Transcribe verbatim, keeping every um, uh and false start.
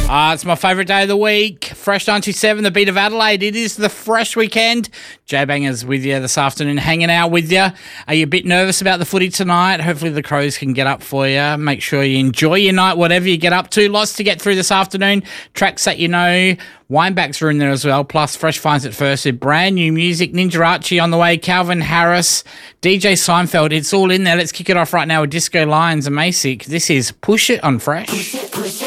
Uh, it's my favourite day of the week. Fresh nine two seven, the beat of Adelaide. It is the Fresh weekend. J-Banger's with you this afternoon, hanging out with you. Are you a bit nervous about the footy tonight? Hopefully the Crows can get up for you. Make sure you enjoy your night, whatever you get up to. Lots to get through this afternoon. Tracks that you know. Winebacks are in there as well. Plus, Fresh finds it first with brand new music. Ninja Archie on the way. Calvin Harris. D J Seinfeld. It's all in there. Let's kick it off right now with Disco Lions and Masick. This is Push It on Fresh.